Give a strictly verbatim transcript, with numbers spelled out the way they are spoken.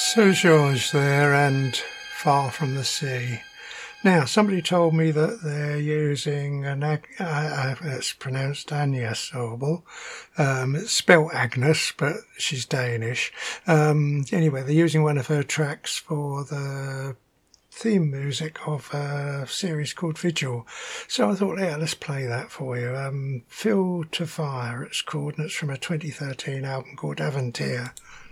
So George there and Far from the Sea. Now, somebody told me that they're using an ag- uh, uh, it's pronounced Agnes Obel. Um, it's spelt Agnes, but she's Danish. Um, anyway, they're using one of her tracks for the theme music of a series called Vigil. So I thought, yeah, let's play that for you. Um, Feel to Fire, it's called, and it's from a twenty thirteen album called Aventir.